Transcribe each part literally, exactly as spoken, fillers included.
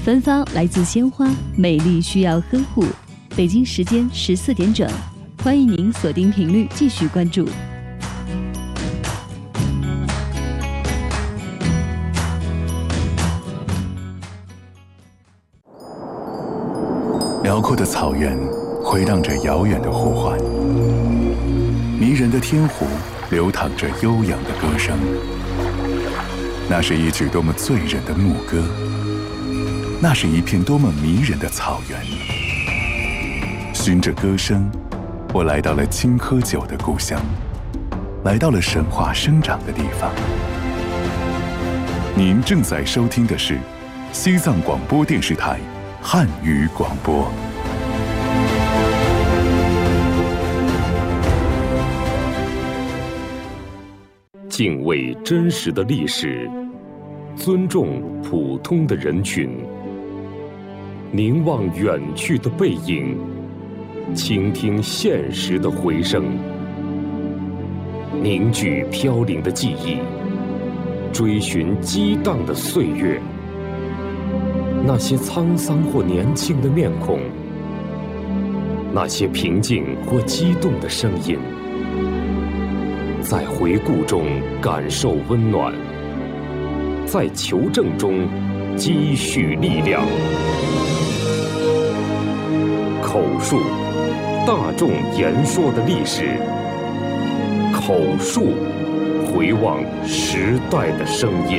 芬芳来自鲜花，美丽需要呵护。北京时间十四点整，欢迎您锁定频率继续关注。 辽阔的草原回荡着遥远的呼唤，迷人的天湖流淌着悠扬的歌声。那是一曲多么醉人的牧歌，那是一片多么迷人的草原。循着歌声，我来到了青稞酒的故乡，来到了神话生长的地方。您正在收听的是西藏广播电视台汉语广播。 敬畏真实的历史，尊重普通的人群，凝望远去的背影，倾听现实的回声，凝聚飘零的记忆，追寻激荡的岁月。那些沧桑或年轻的面孔，那些平静或激动的声音，在回顾中感受温暖，在求证中积蓄力量。口述，大众言说的历史；口述，回望时代的声音。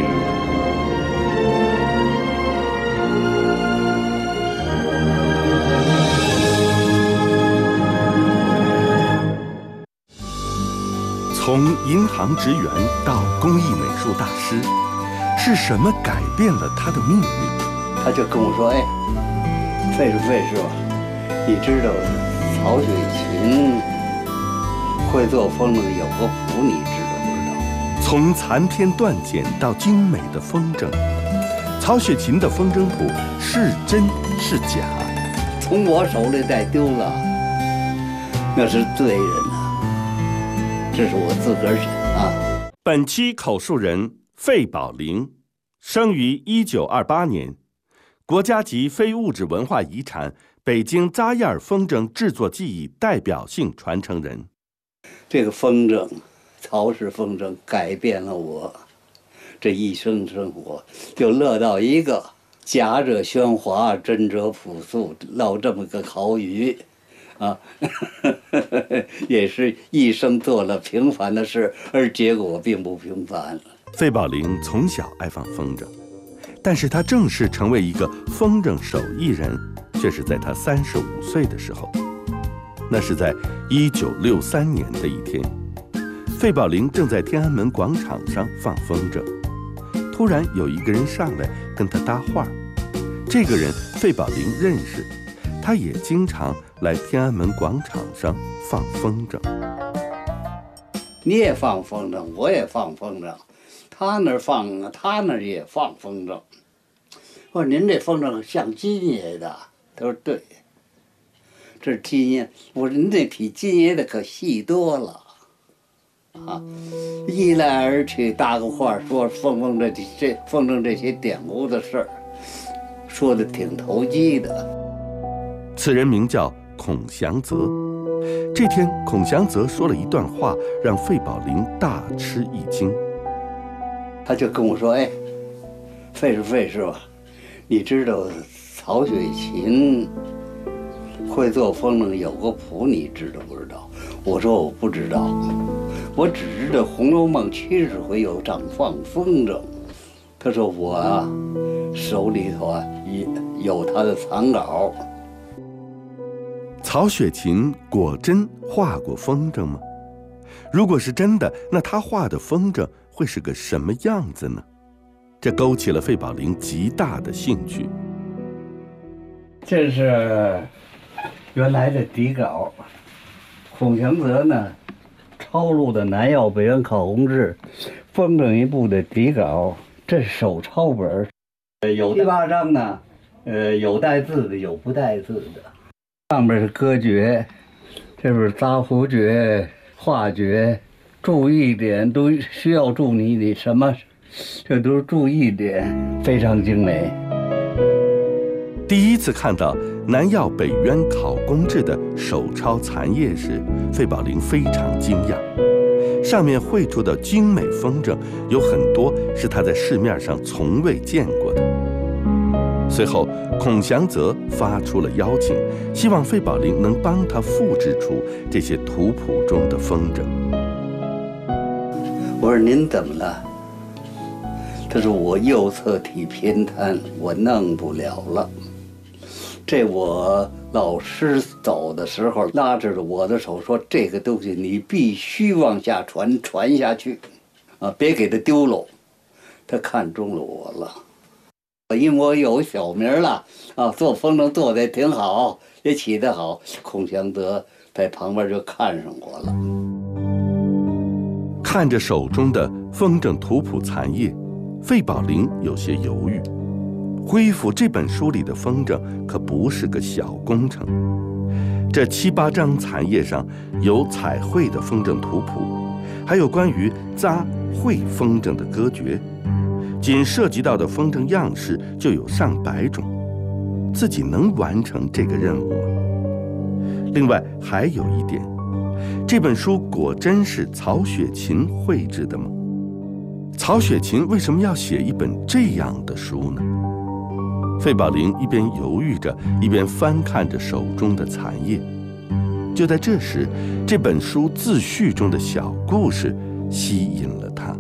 从银行职员到工艺美术大师，是什么改变了他的命运？ 他就跟我说：“哎，费是费是吧？你知道曹雪芹会做风筝有个谱，你知道不知道？” 从残篇断简到精美的风筝，曹雪芹的风筝谱是真是假？ 从我手里带丢了，那是罪人呐。这是我自个儿写的啊。 本期口述人费宝龄，生于一九二八年，国家级非物质文化遗产北京扎叶尔风筝制作技艺代表性传承人。 这个风筝，曹氏风筝改变了我这一生生活，就乐到一个假者喧哗，真者朴素，落这么个口语。啊，也是一生做了平凡的事，而结果并不平凡。 费宝龄从小爱放风筝，但是他正式成为一个风筝手艺人，却是在他三十五岁的时候。那是在一九六三年的一天，费宝龄正在天安门广场上放风筝，突然有一个人上来跟他搭话。这个人费宝龄认识，他也经常来天安门广场上放风筝。 你也放风筝，我也放风筝，他那儿放，他那儿也放风筝。我说您这风筝像金爷的，他说对，这是金爷。我说您这比金爷的可细多了，啊，一来二去搭个话，说风风这这风筝这些典故的事儿，说的挺投机的。 此人名叫孔祥泽。这天，孔祥泽说了一段话，让费宝龄大吃一惊。 他就跟我说：“哎，费是费是吧？你知道曹雪芹会做风筝有个谱，你知道不知道？”我说：“我不知道，我只知道《红楼梦》七十回有张放风筝。”他说：“我啊，手里头啊也有他的残稿。” 曹雪芹果真画过风筝吗？如果是真的，那他画的风筝会是个什么样子呢？这勾起了费宝龄极大的兴趣。 这是原来的底稿，孔祥泽呢抄录的南药北原考红志风筝一部的底稿，这是手抄本，呃，有七八张呢，呃，有带字的，有不带字的。上面是歌诀，这边是杂胡诀、画诀，注意点都需要注意你什么，这都是注意点，非常精美。 第一次看到南药北渊考工制的手抄残页时，费宝林非常惊讶。上面绘出的精美风筝有很多是他在市面上从未见过的。随后，孔祥泽发出了邀请，希望费宝林能帮他复制出这些图谱中的风筝。 我说您怎么了？他说我右侧体偏瘫，我弄不了了。这我老师走的时候拉着我的手说：“这个东西你必须往下传，传下去，啊，别给他丢了。”他看中了我了，因为我有小名了啊，做风筝做得挺好，也起得好。孔祥泽在旁边就看上我了。 看着手中的风筝图谱残页，费宝林有些犹豫。恢复这本书里的风筝可不是个小工程。这七八张残页上有彩绘的风筝图谱，还有关于扎绘风筝的歌诀，仅涉及到的风筝样式就有上百种。自己能完成这个任务吗？另外还有一点，这本书果真是曹雪芹绘制的吗？曹雪芹为什么要写一本这样的书呢？费宝林一边犹豫着，一边翻看着手中的残页。就在这时，这本书自序中的小故事吸引了他。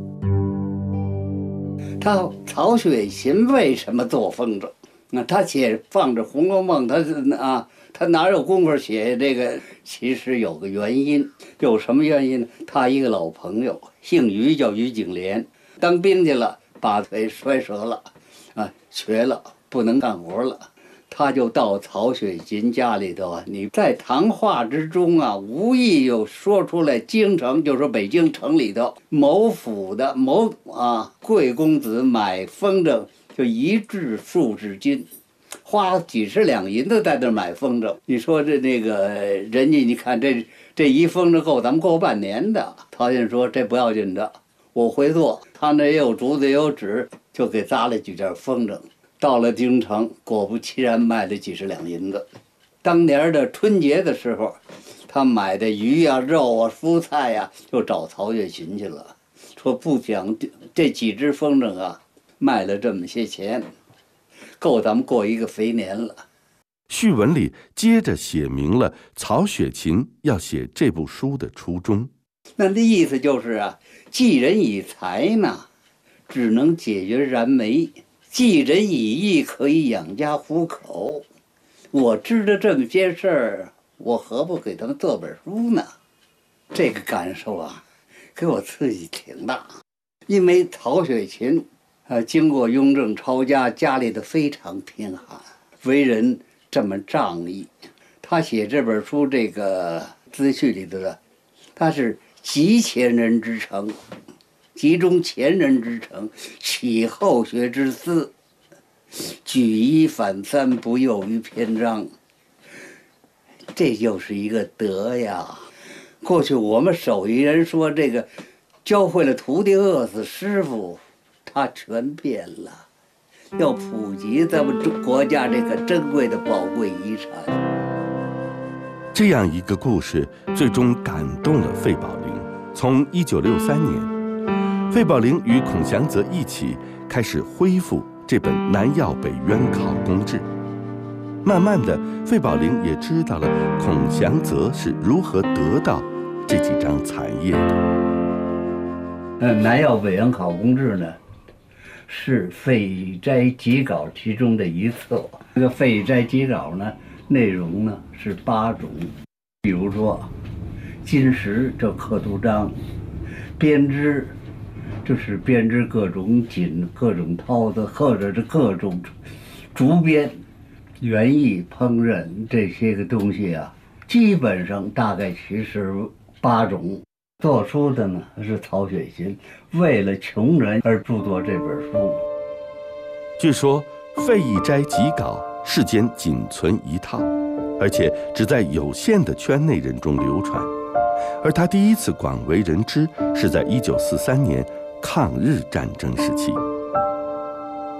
他曹雪芹为什么做风筝？那他写放着《红楼梦》，他是啊，他哪有功夫写这个？其实有个原因，有什么原因呢？他一个老朋友，姓于，叫于景莲，当兵去了，把腿摔折了，啊，瘸了。不能干活了，他就到曹雪芹家里头啊。你在谈话之中啊，无意又说出来京城，就说北京城里头某府的某啊贵公子买风筝，就一掷数十金，花几十两银子在那买风筝。你说这那个人家，你看这这一风筝够咱们过半年的。曹先生说这不要紧的，我会做。他那也有竹子也有纸，就给扎了几件风筝。到了京城，果不其然卖了几十两银子。当年的春节的时候，他买的鱼啊、肉啊、蔬菜呀、啊，就找曹雪芹去了，说不讲这几只风筝啊，卖了这么些钱，够咱们过一个肥年了。 序文里接着写明了曹雪芹要写这部书的初衷。 那的意思就是啊，济人以财呢，只能解决燃眉。济人以义，可以养家糊口。我知道这么些事儿，我何不给他们做本书呢？这个感受啊，给我刺激挺大。因为曹雪芹，呃，经过雍正抄家，家里的非常贫寒，为人这么仗义。他写这本书，这个自序里头的，他是集前人之诚。集中前人之诚，起后学之思，举一反三，不囿于篇章。这就是一个德呀！过去我们手艺人说这个，教会了徒弟饿死师傅，他全变了。要普及咱们国家这个珍贵的宝贵遗产。 这样一个故事，最终感动了费宝林。从一九六三年。费宝林与孔祥泽一起开始恢复这本《南药北渊考工志》。慢慢的，费宝林也知道了孔祥泽是如何得到这几张残页的。 呃，《南药北渊考工志》呢，是废斋集稿其中的一册。这个废斋集稿呢，内容呢是八种，比如说金石这刻图章，编织。就是编织各种锦、各种绦子，或者是各种竹编、园艺、烹饪这些个东西啊，基本上大概其实八种。做书的呢是曹雪芹，为了穷人而著作这本书。 据说《废一斋集稿》世间仅存一套，而且只在有限的圈内人中流传。而他第一次广为人知，是在一九四三年。抗日战争时期， 日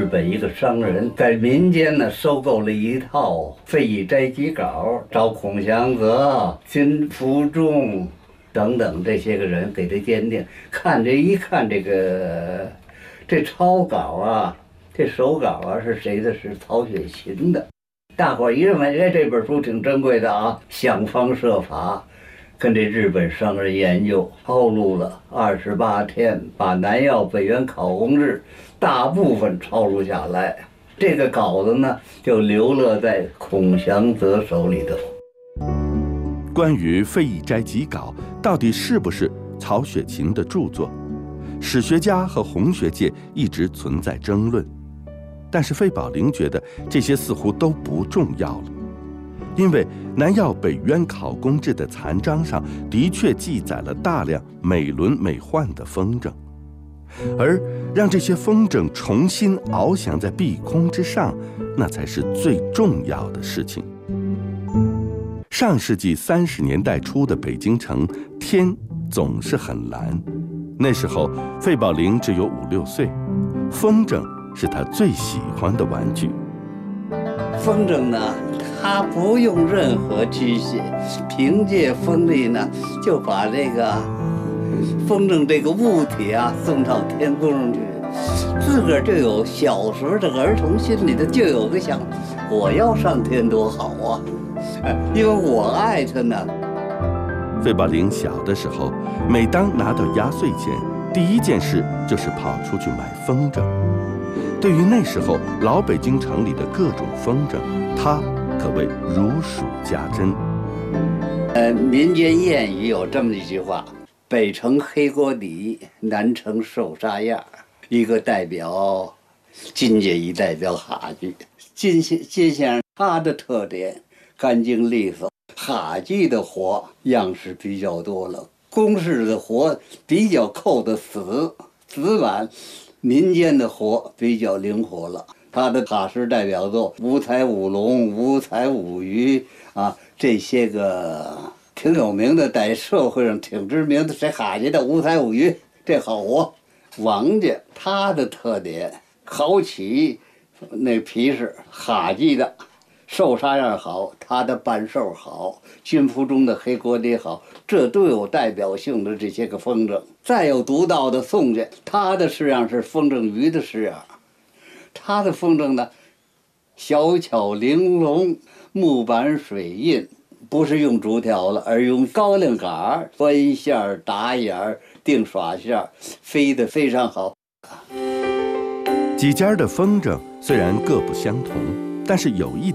本一个商人在民间呢收购了一套《费祎斋集稿》，找孔祥泽、金福仲等等这些个人给他鉴定。看这一看这个这抄稿啊，这手稿啊是谁的？是曹雪芹的。大伙儿一认为，哎，这本书挺珍贵的啊，想方设法跟这日本商人研究，抄录了二十八天，把南药北元考功志大部分抄录下来。这个稿子呢，就流落在孔祥泽手里头。 关于《费祎斋集稿》到底是不是曹雪芹的著作，史学家和红学界一直存在争论。但是费宝林觉得这些似乎都不重要了，因为南药北渊考功志的残章上的确记载了大量美轮美奂的风筝，而让这些风筝重新翱翔在碧空之上，那才是最重要的事情。上世纪三十年代初的北京城，天总是很蓝。那时候费宝林只有五六岁，风筝是他最喜欢的玩具。 风筝呢，它不用任何机械，凭借风力呢，就把这个风筝这个物体啊送到天空上去。自个儿就有小时候这个儿童心里头就有个想，我要上天多好啊！因为我爱它呢。 费宝林小的时候，每当拿到压岁钱，第一件事就是跑出去买风筝。对于那时候老北京城里的各种风筝，他可谓如数家珍。 呃，民间谚语有这么一句话：北城黑锅底，南城瘦沙样。一个代表金家，一代表哈剧。金先金先生他的特点干净利索，哈剧的活样式比较多了，公式的活比较扣得死死板。民间的活比较灵活了，他的哈式代表作五彩五龙、五彩五鱼啊，这些个挺有名的，在社会上挺知名的，谁哈家的五彩五鱼，这好活。王家他的特点，考起那皮是哈家的，寿沙样好，他的半寿好，金福中的黑锅底好，这都有代表性的这些个风筝。再有独到的宋家，他的式样是风筝鱼的式样，他的风筝呢，小巧玲珑，木板水印，不是用竹条了，而用高粱杆穿线打眼定耍线，飞得非常好。 几家的风筝虽然各不相同，但是有一